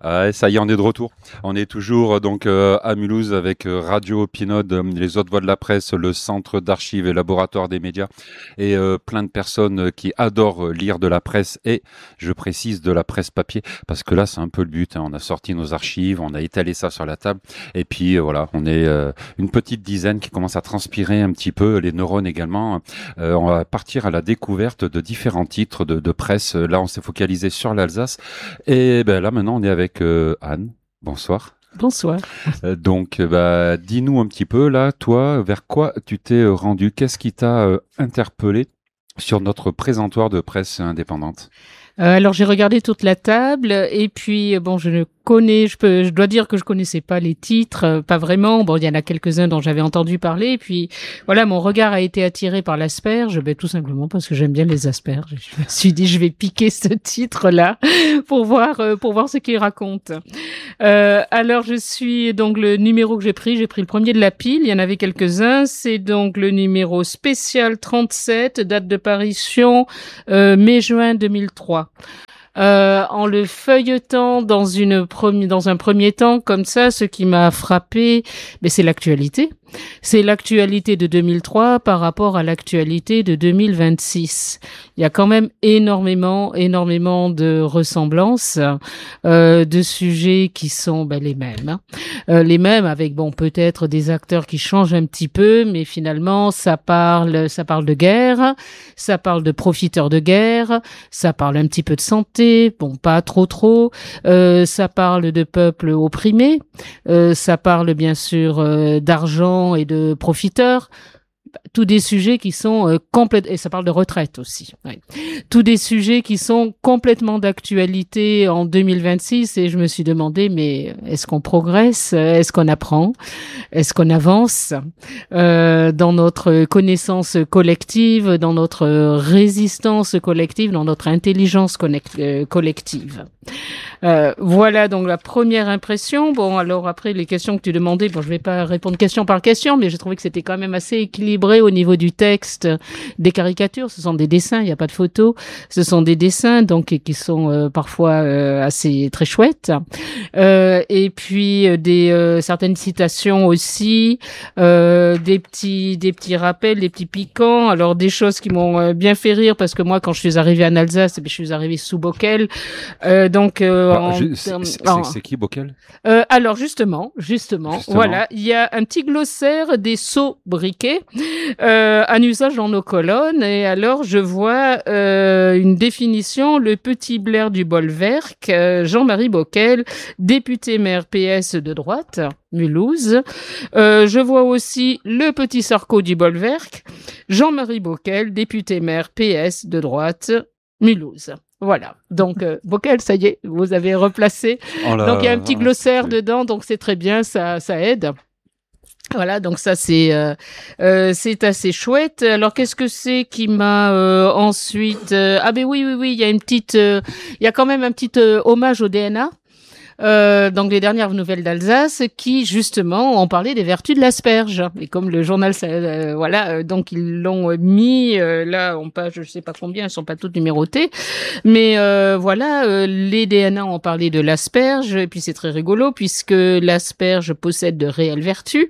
Ah, ça y est, on est de retour. On est toujours à Mulhouse avec Radio Pinode, les autres voix de la presse, le centre d'archives et laboratoire des médias et plein de personnes qui adorent lire de la presse et je précise de la presse papier parce que là c'est un peu le but. On a sorti nos archives, on a étalé ça sur la table et puis voilà, on est une petite dizaine qui commence à transpirer un petit peu, les neurones également. On va partir à la découverte de différents titres de presse. Là on s'est focalisé sur l'Alsace et là maintenant on est avec Anne. Bonsoir. Bonsoir. Dis-nous un petit peu là, toi, vers quoi tu t'es rendu? Qu'est-ce qui t'a interpellé sur notre présentoir de presse indépendante? Alors j'ai regardé toute la table et puis je dois dire que je connaissais pas les titres, pas vraiment. Bon, il y en a quelques-uns dont j'avais entendu parler. Et puis voilà, mon regard a été attiré par l'asperge, tout simplement parce que j'aime bien les asperges. Je me suis dit je vais piquer ce titre-là pour voir ce qu'il raconte. Alors je suis donc le numéro que j'ai pris le premier de la pile. Il y en avait quelques-uns. C'est donc le numéro spécial 37, date de parution mai-juin 2003. En le feuilletant dans un premier temps comme ça, ce qui m'a frappé, c'est l'actualité. C'est l'actualité de 2003 par rapport à l'actualité de 2026. Il y a quand même énormément de ressemblances, de sujets qui sont les mêmes. Les mêmes avec peut-être des acteurs qui changent un petit peu, mais finalement ça parle de guerre, ça parle de profiteurs de guerre, ça parle un petit peu de santé, pas trop, ça parle de peuples opprimés, ça parle bien sûr d'argent et de profiteurs, tous des sujets qui sont complètement, et ça parle de retraite aussi, ouais. Tous des sujets qui sont complètement d'actualité en 2026 et je me suis demandé, mais est-ce qu'on progresse? Est-ce qu'on apprend? Est-ce qu'on avance dans notre connaissance collective, dans notre résistance collective, dans notre intelligence collective? Voilà donc la première impression. Alors après les questions que tu demandais, je vais pas répondre question par question, mais j'ai trouvé que c'était quand même assez équilibré au niveau du texte, des caricatures. Ce sont des dessins, il n'y a pas de photos. Ce sont des dessins donc qui sont parfois assez très chouettes. Et puis certaines citations aussi, des petits rappels, des petits piquants. Alors des choses qui m'ont bien fait rire parce que moi quand je suis arrivée en Alsace, je suis arrivée sous Bockel. C'est qui Bockel? Alors justement, voilà, il y a un petit glossaire des sobriquets en usage dans nos colonnes. Et alors je vois une définition: le petit Blair du Bolwerk, Jean-Marie Bockel, député maire PS de droite, Mulhouse. Je vois aussi le petit Sarko du Bolwerk, Jean-Marie Bockel, député maire PS de droite, Mulhouse. Voilà. Donc, Bockel, ça y est, vous avez replacé. Donc, il y a un petit glossaire dedans, donc c'est très bien, ça aide. Voilà, donc ça c'est assez chouette. Alors qu'est-ce que c'est qui m'a ensuite oui, il y a quand même un petit hommage au DNA. Donc les dernières nouvelles d'Alsace qui justement ont parlé des vertus de l'asperge et comme le journal donc ils l'ont mis là en page je sais pas combien, elles sont pas toutes numérotées, mais les DNA ont parlé de l'asperge et puis c'est très rigolo puisque l'asperge possède de réelles vertus,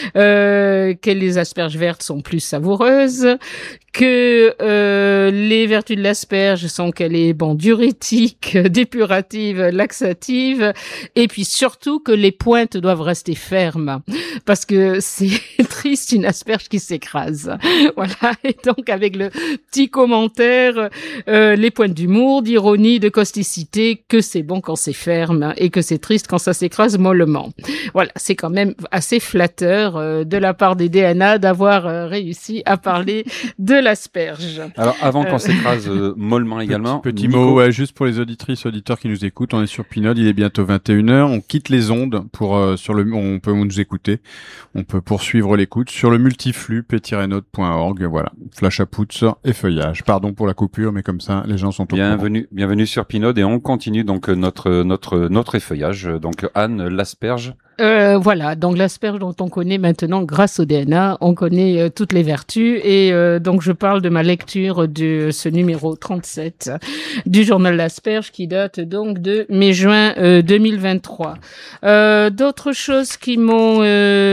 que les asperges vertes sont plus savoureuses, que les vertus de l'asperge sont qu'elle est diurétique, dépurative, laxative, et puis surtout que les pointes doivent rester fermes parce que c'est triste une asperge qui s'écrase. Voilà, et donc avec le petit commentaire, les pointes d'humour, d'ironie, de causticité, que c'est bon quand c'est ferme et que c'est triste quand ça s'écrase mollement. Voilà, c'est quand même assez flatteur de la part des DNA d'avoir réussi à parler de l'asperge. Alors avant qu'on s'écrase mollement également. Petit mot, juste pour les auditrices, auditeurs qui nous écoutent, on est sur Pinode, il est bientôt 21h, on quitte les ondes pour on peut nous écouter, on peut poursuivre l'écoute sur le multiflux p-note.org, voilà, flash à pouce et feuillage. Pardon pour la coupure, mais comme ça les gens sont au courant. Bienvenue sur Pinode et on continue donc notre effeuillage. Donc Anne, l'asperge. Voilà, donc l'asperge dont on connaît maintenant, grâce au DNA, on connaît toutes les vertus. Et donc je parle de ma lecture de ce numéro 37 du journal L'Asperge qui date donc de mai-juin 2023. D'autres choses qui m'ont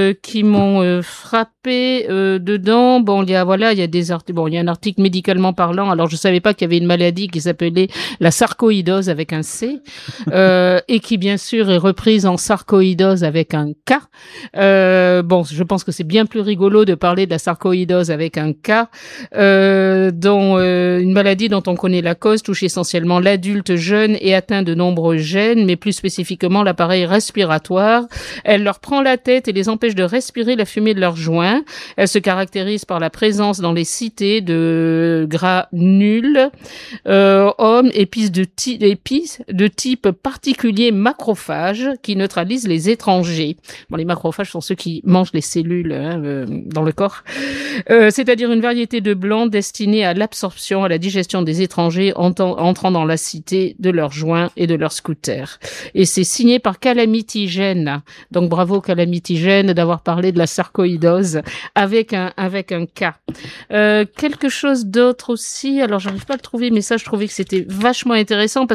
frappé dedans. Bon, il y a des articles. Bon, il y a un article médicalement parlant. Alors je savais pas qu'il y avait une maladie qui s'appelait la sarcoïdose avec un C, et qui bien sûr est reprise en sarcoïdose avec un K. Bon, je pense que c'est bien plus rigolo de parler de la sarcoïdose avec un K, dont une maladie dont on connaît la cause touche essentiellement l'adulte jeune et atteint de nombreux gènes, mais plus spécifiquement l'appareil respiratoire. Elle leur prend la tête et les empêche de respirer la fumée de leurs joints. Elle se caractérise par la présence dans les cités de granules, hommes, épices de type particulier macrophages qui neutralisent les étrangers. Bon, les macrophages sont ceux qui mangent les cellules dans le corps. C'est-à-dire une variété de blancs destinés à l'absorption, à la digestion des étrangers entrant dans la cité de leurs joints et de leurs scooters. Et c'est signé par Calamity Gene. Donc bravo Calamity Gene d'avoir parlé de la sarcoïdose avec un K. Quelque chose d'autre aussi. Alors j'arrive pas à le trouver, mais ça je trouvais que c'était vachement intéressant parce